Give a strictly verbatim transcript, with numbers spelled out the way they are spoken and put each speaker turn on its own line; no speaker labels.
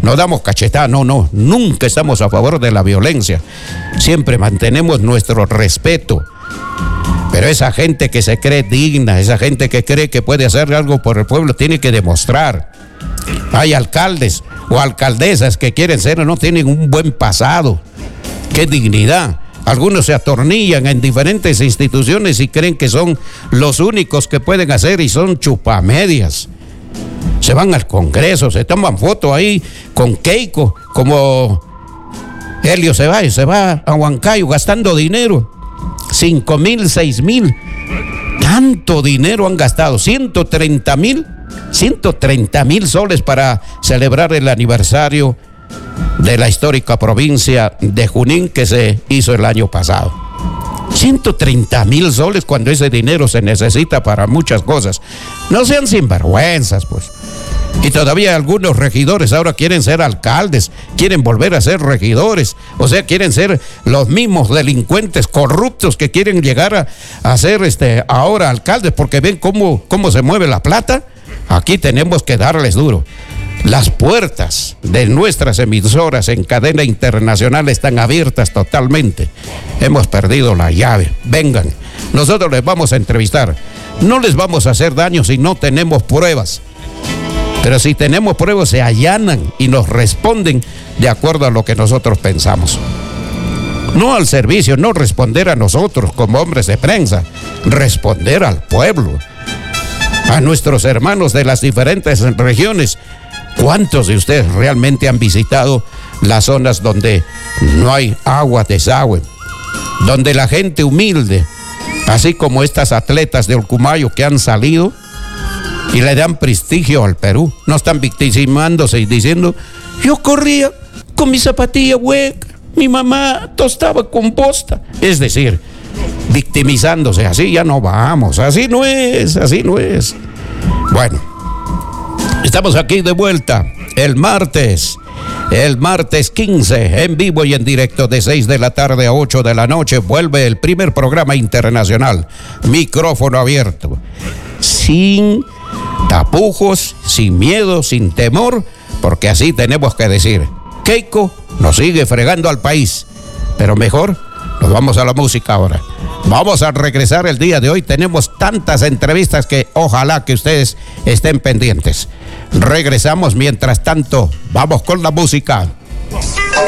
no damos cachetada, no, no, nunca estamos a favor de la violencia. Siempre mantenemos nuestro respeto. Pero esa gente que se cree digna, esa gente que cree que puede hacer algo por el pueblo, tiene que demostrar. Hay alcaldes o alcaldesas que quieren ser o no tienen un buen pasado. ¡Qué dignidad! Algunos se atornillan en diferentes instituciones y creen que son los únicos que pueden hacer y son chupamedias. Se van al Congreso, se toman fotos ahí con Keiko, como Helio se va, se va a Huancayo gastando dinero. Cinco mil, seis mil. Tanto dinero han gastado. Ciento treinta mil, ciento treinta mil soles para celebrar el aniversario de la histórica provincia de Junín que se hizo el año pasado. ciento treinta mil soles cuando ese dinero se necesita para muchas cosas. No sean sinvergüenzas, pues. Y todavía algunos regidores ahora quieren ser alcaldes, quieren volver a ser regidores, o sea, quieren ser los mismos delincuentes corruptos que quieren llegar a, a ser este, ahora alcaldes, porque ven cómo, cómo se mueve la plata. Aquí tenemos que darles duro. Las puertas de nuestras emisoras en cadena internacional están abiertas totalmente. Hemos perdido la llave. Vengan, nosotros les vamos a entrevistar. No les vamos a hacer daño si no tenemos pruebas. Pero si tenemos pruebas, se allanan y nos responden de acuerdo a lo que nosotros pensamos. No al servicio, no responder a nosotros como hombres de prensa, responder al pueblo, a nuestros hermanos de las diferentes regiones. ¿Cuántos de ustedes realmente han visitado las zonas donde no hay agua, desagüe, donde la gente humilde, así como estas atletas de Olcumayo que han salido y le dan prestigio al Perú, no están victimizándose y diciendo, yo corría con mi zapatilla hueca, mi mamá tostaba con posta? Es decir, victimizándose, así ya no vamos, así no es, así no es. Bueno, estamos aquí de vuelta el martes, el martes quince, en vivo y en directo de seis de la tarde a ocho de la noche, vuelve el primer programa internacional, Micrófono Abierto, sin tapujos, sin miedo, sin temor, porque así tenemos que decir. Keiko nos sigue fregando al país, pero mejor nos vamos a la música ahora. Vamos a regresar el día de hoy. Tenemos tantas entrevistas que ojalá que ustedes estén pendientes. Regresamos, mientras tanto, vamos con la música.